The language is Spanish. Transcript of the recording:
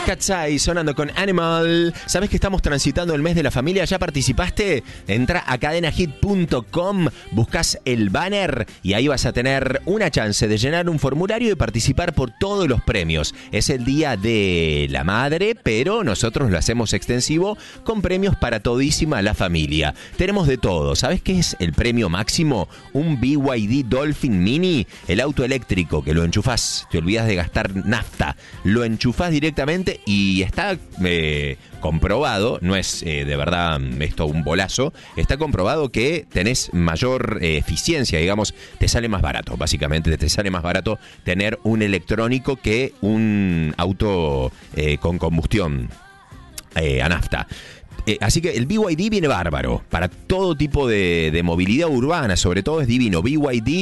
Cat's Eye sonando con Animal. ¿Sabés que estamos transitando el mes de la familia? ¿Ya participaste? Entra a cadenahit.com, buscas el banner y ahí vas a tener una chance de llenar un formulario y participar por todos los premios. Es el día de la madre, pero nosotros lo hacemos extensivo con premios para todísima la familia. Tenemos de todo. ¿Sabés qué es el premio máximo? Un BYD Dolphin Mini, el auto eléctrico que lo enchufás, te olvidas de gastar nafta, lo enchufás directamente y está comprobado, no es de verdad esto un bolazo, está comprobado que tenés mayor eficiencia, digamos, te sale más barato, básicamente te sale más barato tener un electrónico que un auto con combustión a nafta. Así que el BYD viene bárbaro para todo tipo de movilidad urbana, sobre todo es divino. BYD